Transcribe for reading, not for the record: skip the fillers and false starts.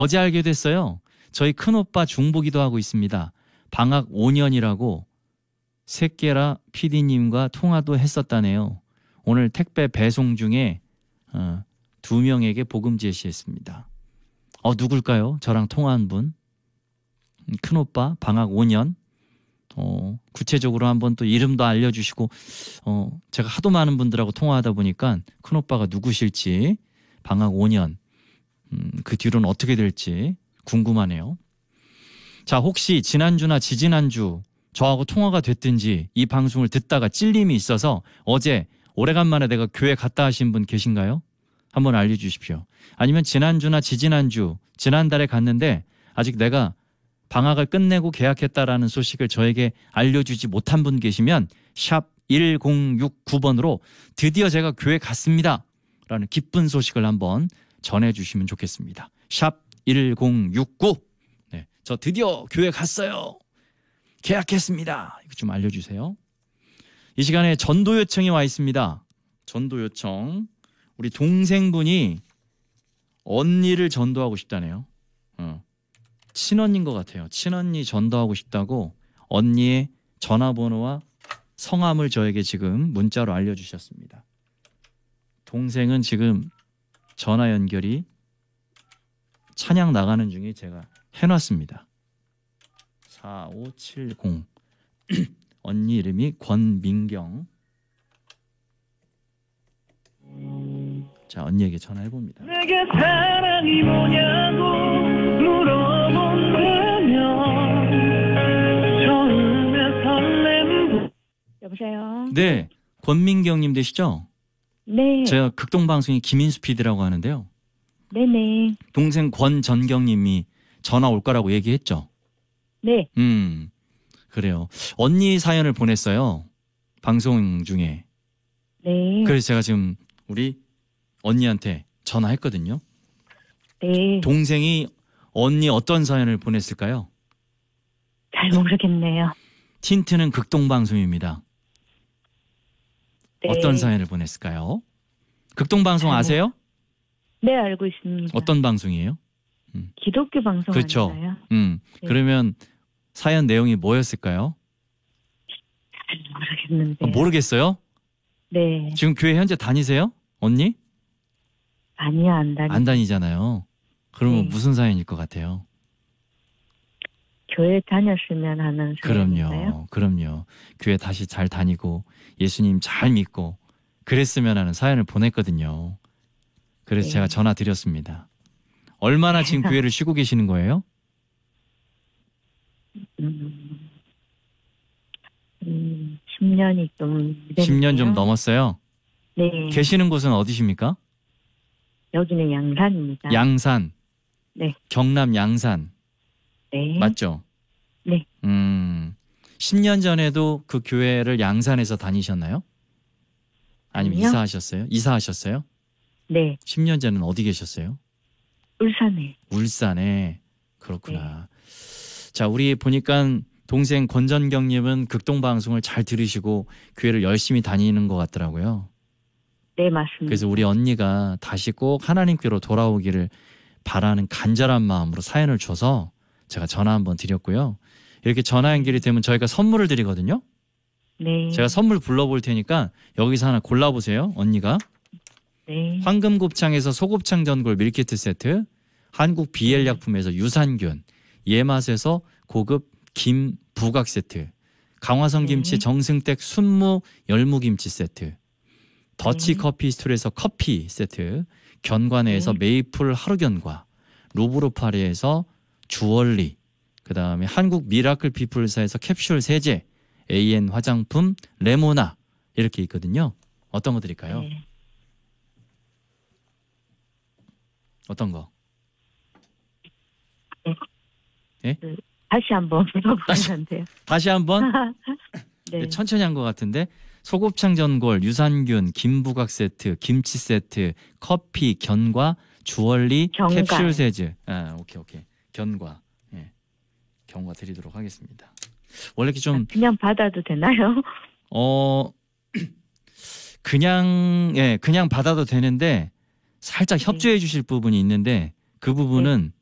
어제 알게 됐어요. 저희 큰오빠 중보기도 하고 있습니다. 방학 5년이라고 새끼라 PD님과 통화도 했었다네요. 오늘 택배 배송 중에 2명에게 복음 제시했습니다. 누굴까요? 저랑 통화한 분. 큰오빠 방학 5년. 구체적으로 한번 또 이름도 알려주시고 제가 하도 많은 분들하고 통화하다 보니까 큰오빠가 누구실지 방학 5년 그 뒤로는 어떻게 될지 궁금하네요. 자, 혹시 지난주나 지지난주 저하고 통화가 됐든지 이 방송을 듣다가 찔림이 있어서 어제 오래간만에 내가 교회 갔다 하신 분 계신가요? 한번 알려주십시오. 아니면 지난주나 지지난주 지난달에 갔는데 아직 내가 방학을 끝내고 계약했다라는 소식을 저에게 알려주지 못한 분 계시면 샵 1069번으로 드디어 제가 교회 갔습니다 라는 기쁜 소식을 한번 전해주시면 좋겠습니다. 샵 1069. 네, 저 드디어 교회 갔어요. 계약했습니다. 이거 좀 알려주세요. 이 시간에 전도 요청이 와 있습니다. 전도 요청. 우리 동생분이 언니를 전도하고 싶다네요. 친언니인 것 같아요. 친언니 전도하고 싶다고 언니의 전화번호와 성함을 저에게 지금 문자로 알려주셨습니다. 동생은 지금 전화 연결이 찬양 나가는 중에 제가 해놨습니다. 4570 언니 이름이 권민경. 자, 언니에게 전화해봅니다. 내게 사랑이 뭐냐고 물어본다면 처음에 설렘. 여보세요? 네, 권민경님 되시죠? 네. 제가 극동방송의 김인수 PD라고 하는데요. 네네. 동생 권전경님이 전화 올 거라고 얘기했죠? 네. 그래요. 언니 사연을 보냈어요. 방송 중에. 네. 그래서 제가 지금 우리 언니한테 전화했거든요. 네. 동생이 언니 어떤 사연을 보냈을까요? 잘 모르겠네요. 틴트는 극동방송입니다. 네. 어떤 사연을 보냈을까요? 극동방송 아세요? 네, 알고 있습니다. 어떤 방송이에요? 기독교 방송 그렇죠. 아닌가요? 네. 그러면 사연 내용이 뭐였을까요? 잘 모르겠는데. 모르겠어요? 네. 지금 교회 현재 다니세요? 언니? 아니요, 안 다니잖아요. 그러면 네. 무슨 사연일 것 같아요? 교회 다녔으면 하는 사연인가요? 그럼요. 교회 다시 잘 다니고 예수님 잘 믿고 그랬으면 하는 사연을 보냈거든요. 그래서 네. 제가 전화 드렸습니다. 얼마나 지금 교회를 쉬고 계시는 거예요? 10년이 좀 10년 좀 넘었어요? 네. 계시는 곳은 어디십니까? 여기는 양산입니다. 양산. 네. 경남 양산. 네. 맞죠? 네. 10년 전에도 그 교회를 양산에서 다니셨나요? 아니면 아니요. 이사하셨어요? 네. 10년 전에는 어디 계셨어요? 울산에. 울산에. 그렇구나. 네. 자, 우리 보니까 동생 권전경님은 극동방송을 잘 들으시고 교회를 열심히 다니는 것 같더라고요. 네, 맞습니다. 그래서 우리 언니가 다시 꼭 하나님께로 돌아오기를 바라는 간절한 마음으로 사연을 줘서 제가 전화 한번 드렸고요. 이렇게 전화 연결이 되면 저희가 선물을 드리거든요. 네. 제가 선물 불러볼 테니까 여기서 하나 골라보세요. 언니가. 네. 황금곱창에서 소곱창 전골 밀키트 세트, 한국 비엘약품에서 유산균, 예맛에서 고급 김 부각 세트, 강화성 김치 정승댁 순무 열무김치 세트, 더치 커피 스토리에서 커피 세트, 견과내에서 메이플 하루견과, 루브르파리에서 주얼리, 그 다음에 한국 미라클 피플사에서 캡슐 세제, AN 화장품 레모나 이렇게 있거든요. 어떤 거 드릴까요? 네. 어떤 거? 네? 다시 한번 물어보는데요. 다시 한번? 네. 천천히 한 것 같은데. 소곱창 전골, 유산균, 김부각 세트, 김치 세트, 커피, 견과, 주얼리, 견과. 캡슐 세제. 오케이. 견과. 예. 견과 드리도록 하겠습니다. 원래 이렇게 좀 그냥 받아도 되나요? 그냥 받아도 되는데 살짝 협조해 주실 부분이 있는데 그 부분은